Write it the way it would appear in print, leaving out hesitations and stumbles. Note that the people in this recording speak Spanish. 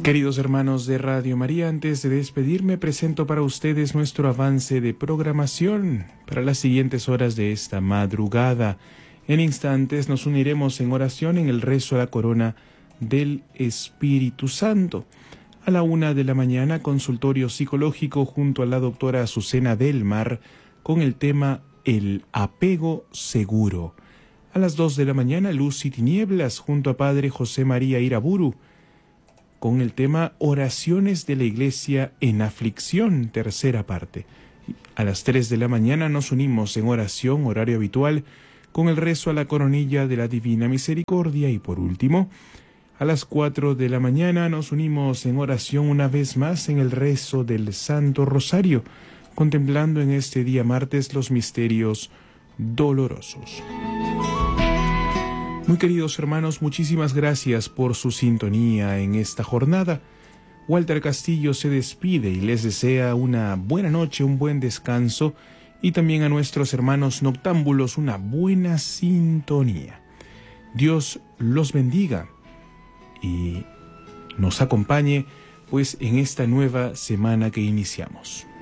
Queridos hermanos de Radio María, antes de despedirme, presento para ustedes nuestro avance de programación para las siguientes horas de esta madrugada. En instantes nos uniremos en oración en el rezo a la corona del Espíritu Santo. A la 1 de la mañana, consultorio psicológico junto a la doctora Azucena Del Mar con el tema El apego seguro. A las 2 de la mañana, Luz y Tinieblas junto a Padre José María Iraburu con el tema Oraciones de la Iglesia en Aflicción, tercera parte. A las 3 de la mañana nos unimos en oración, horario habitual, con el rezo a la coronilla de la Divina Misericordia. Y por último, a las 4 de la mañana nos unimos en oración una vez más en el rezo del Santo Rosario, contemplando en este día martes los misterios dolorosos. Muy queridos hermanos, muchísimas gracias por su sintonía en esta jornada. Walter Castillo se despide y les desea una buena noche, un buen descanso y también a nuestros hermanos noctámbulos una buena sintonía. Dios los bendiga y nos acompañe pues en esta nueva semana que iniciamos.